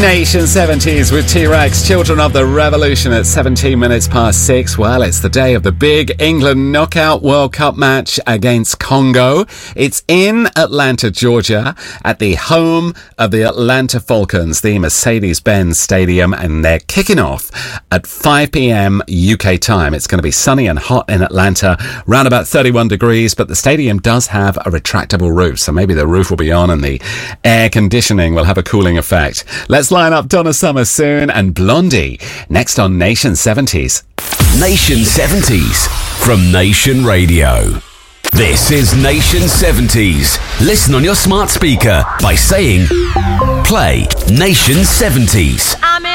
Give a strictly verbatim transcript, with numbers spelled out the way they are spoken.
Nation seventies with T-Rex, Children of the Revolution at seventeen minutes past six. Well, it's the day of the big England Knockout World Cup match against Congo. It's in Atlanta, Georgia, at the home of the Atlanta Falcons, the Mercedes-Benz Stadium, and they're kicking off at five p.m. U K time. It's going to be sunny and hot in Atlanta, around about thirty-one degrees, but the stadium does have a retractable roof, so maybe the roof will be on and the air conditioning will have a cooling effect. Let's line up Donna Summer soon and Blondie next on Nation seventies. Nation seventies from Nation Radio. This is Nation seventies. Listen on your smart speaker by saying, play Nation seventies. I'm